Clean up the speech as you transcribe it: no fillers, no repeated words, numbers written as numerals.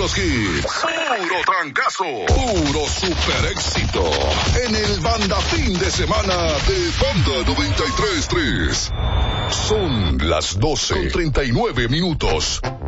puros hits, puro trancazo, puro super éxito. En el Banda Fin de Semana de Banda 93.3. Son las 12:39.